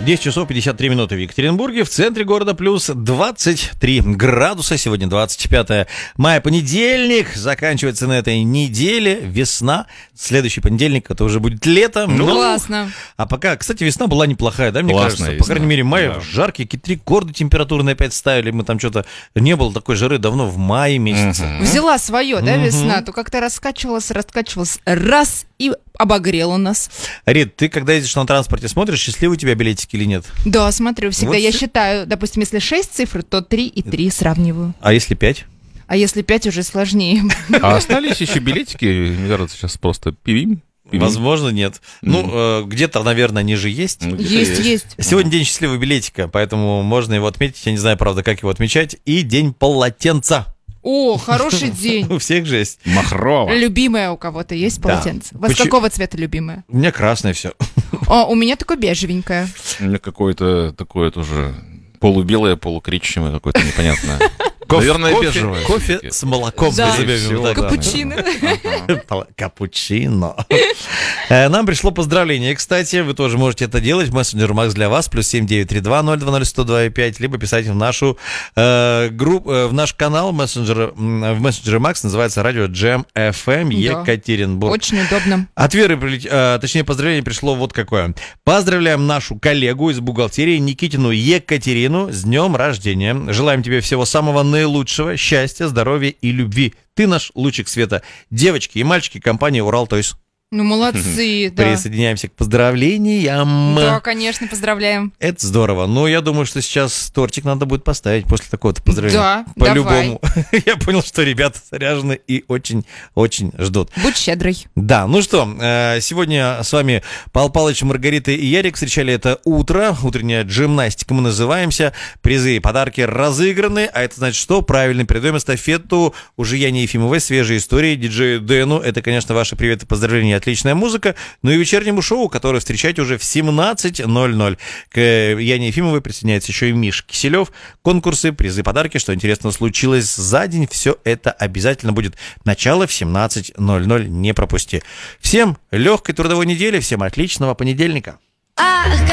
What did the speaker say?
10 часов 53 минуты в Екатеринбурге. В центре города плюс 23 градуса. Сегодня 25 мая, понедельник. Заканчивается на этой неделе весна. Следующий понедельник это уже будет лето. Классно. А пока, кстати, весна была неплохая, да, мне Классная кажется? весна. По крайней мере, май жаркие, какие-то рекорды температурные опять ставили. Мы там что-то... Не было такой жары давно в мае месяце. Взяла свое, да, весна, то как-то раскачивалась, раз и обогрела нас. Рит, ты когда ездишь на транспорте, смотришь, счастливы у тебя билетики или нет? Да, смотрю, всегда Вот я считаю, допустим, если 6 цифр, то 3 и 3 сравниваю. А если 5? А если 5, уже сложнее. А остались еще билетики? Мне кажется, сейчас просто пивим. Возможно, нет. Ну, где-то, наверное, они же есть. Есть. Сегодня день счастливого билетика, поэтому можно его отметить. Я не знаю, правда, как его отмечать. И день полотенца. О, хороший день. У всех же есть. Махрова. Любимое у кого-то есть Да. полотенце? У вас какого цвета любимое? У меня красное все. У меня такое бежевенькое. У меня какое-то такое тоже полубелое, полукоричневое, какое-то непонятное. Наверное, бежевое. Кофе всё-таки. с молоком. Да. назовем его так. Капучино. Капучино. Нам пришло поздравление, кстати. Вы тоже можете это делать. Мессенджер Макс для вас. +7 932 020 102,5. Либо писать в нашу группу, в наш канал в мессенджере Макс. Называется радио Джем FM Екатеринбург. Очень удобно. От Веры, точнее, поздравление пришло вот какое. Поздравляем нашу коллегу из бухгалтерии Никитину Екатерину с днем рождения. Желаем тебе всего самого наилучшего, счастья, здоровья и любви. Ты наш лучик света. Девочки и мальчики компании Урал Тойс. Ну, молодцы, да. Присоединяемся к поздравлениям. Да, конечно, поздравляем. Это здорово. Но я думаю, что сейчас тортик надо будет поставить после такого-то поздравления. Да, по-любому. Я понял, что ребята заряжены и очень-очень ждут. Будь щедрый. Да, ну что, сегодня с вами Павел Павлович, Маргарита и Ярик встречали это утро. Утренняя джимнастика мы называемся. Призы и подарки разыграны. А это значит что? Правильно, передаем эстафету уже Яне Ефимовой, свежие истории, диджею Дэну. Это, конечно, ваши приветы, поздравления, отличная музыка. Ну и вечернему шоу, которое встречать уже в 17:00. К Яне Ефимовой присоединяется еще и Миша Киселев. Конкурсы, призы, подарки, что интересного случилось за день. Все это обязательно будет. Начало в 17:00. Не пропусти. Всем легкой трудовой недели, всем отличного понедельника.